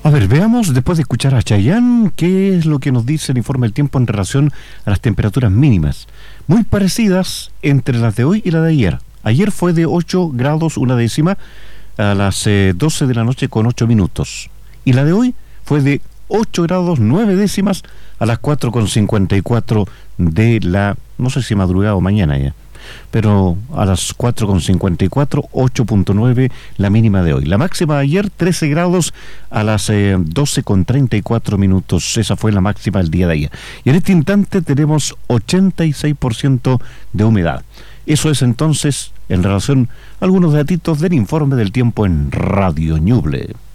A ver, veamos, después de escuchar a Chayanne, qué es lo que nos dice el informe del tiempo en relación a las temperaturas mínimas. Muy parecidas entre las de hoy y la de ayer. Ayer fue de 8 grados una décima a las 12 de la noche con 8 minutos. Y la de hoy fue de 8 grados 9 décimas a las 4:54 de la, no sé si madrugada o mañana ya, pero a las 4:54, 8.9 la mínima de hoy. La máxima de ayer, 13 grados a las 12:34 minutos. Esa fue la máxima del día de ayer. Y en este instante tenemos 86% de humedad. Eso es entonces en relación a algunos datitos del informe del tiempo en Radio Ñuble.